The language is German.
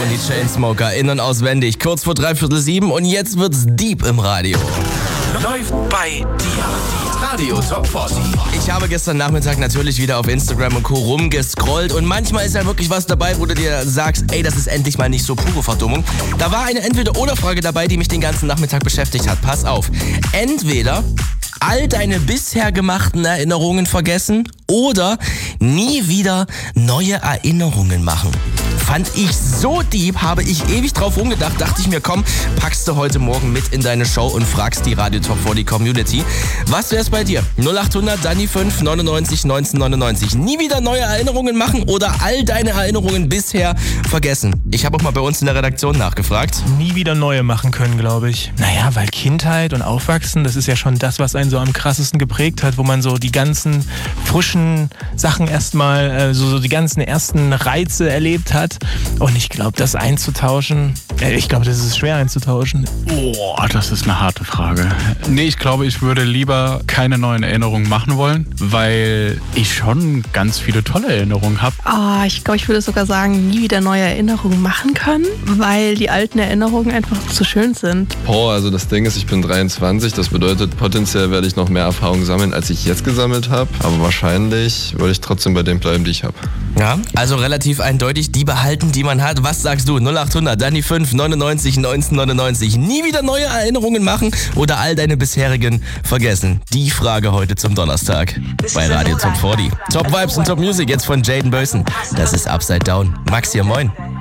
und die Chainsmoker in- und auswendig. Kurz vor 6:45 und jetzt wird's deep im Radio. Läuft bei dir. Radio Top 40. Ich habe gestern Nachmittag natürlich wieder auf Instagram und Co. rumgescrollt und manchmal ist ja wirklich was dabei, wo du dir sagst, ey, das ist endlich mal nicht so pure Verdummung. Da war eine Entweder-oder-Frage dabei, die mich den ganzen Nachmittag beschäftigt hat. Pass auf. Entweder all deine bisher gemachten Erinnerungen vergessen oder nie wieder neue Erinnerungen machen. Fand ich so deep, habe ich ewig drauf rumgedacht, dachte ich mir, komm, packst du heute Morgen mit in deine Show und fragst die Radio Top 40 Community. Was wär's bei dir? 0800 Dani 5 99 19 99. Nie wieder neue Erinnerungen machen oder all deine Erinnerungen bisher vergessen? Ich habe auch mal bei uns in der Redaktion nachgefragt. Nie wieder neue machen können, glaube ich. Naja, weil Kindheit und Aufwachsen, das ist ja schon das, was einen so am krassesten geprägt hat, wo man so die ganzen frischen Sachen erstmal, so die ganzen ersten Reize erlebt hat. Und ich glaube, das einzutauschen, ich glaube, das ist schwer einzutauschen. Boah, das ist eine harte Frage. Nee, ich glaube, ich würde lieber keine neuen Erinnerungen machen wollen, weil ich schon ganz viele tolle Erinnerungen habe. Ich glaube, ich würde sogar sagen, nie wieder neue Erinnerungen machen können, weil die alten Erinnerungen einfach zu schön sind. Also das Ding ist, ich bin 23, das bedeutet, potenziell werde ich noch mehr Erfahrung sammeln, als ich jetzt gesammelt habe. Aber wahrscheinlich würde ich trotzdem bei dem bleiben, die ich habe. Ja, also relativ eindeutig die behalten, die man hat. Was sagst du? 0800 Dani 5 99 19 99. Nie wieder neue Erinnerungen machen oder all deine bisherigen vergessen? Die Frage heute zum Donnerstag bei Radio Top 40. Top Vibes und Top Music jetzt von Jaden Bösen. Das ist Upside Down. Max hier, moin.